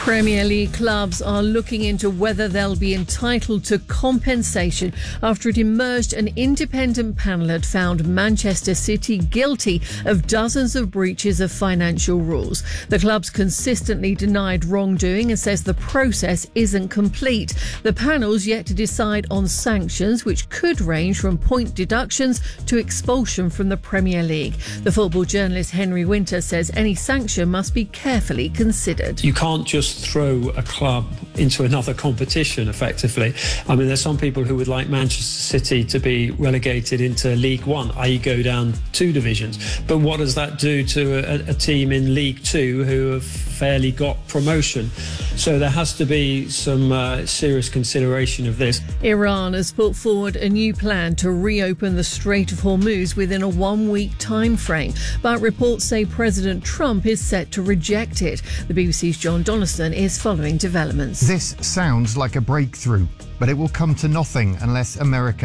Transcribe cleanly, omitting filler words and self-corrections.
Premier League clubs are looking into whether they'll be entitled to compensation after it emerged an independent panel had found Manchester City guilty of dozens of breaches of financial rules. The club's consistently denied wrongdoing and says the process isn't complete. The panel's yet to decide on sanctions, which could range from point deductions to expulsion from the Premier League. The football journalist Henry Winter says any sanction must be carefully considered. You can't just throw a club into another competition, effectively. I mean, there's some people who would like Manchester City to be relegated into League One, i.e. go down 2 divisions. But what does that do to a team in League Two who have fairly got promotion? So there has to be some serious consideration of this. Iran has put forward a new plan to reopen the Strait of Hormuz within a 1-week time frame, but reports say President Trump is set to reject it. The BBC's John Donaldson is following developments. This sounds like a breakthrough, but it will come to nothing unless America